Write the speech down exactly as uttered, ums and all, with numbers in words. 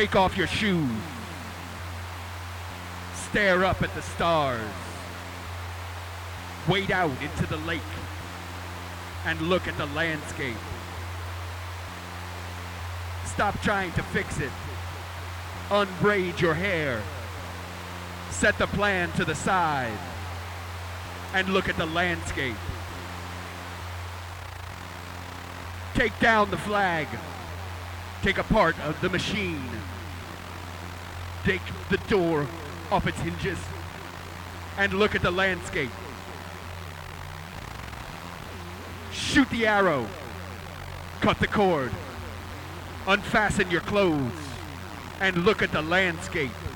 Take off your shoes. Stare up at the stars. Wade out into the lake and look at the landscape. Stop trying to fix it. Unbraid your hair. Set the plan to the side and look at the landscape. Take down the flag. Take apart of the machine. Take the door off its hinges and look at the landscape. Shoot the arrow. Cut the cord. Unfasten your clothes and look at the landscape.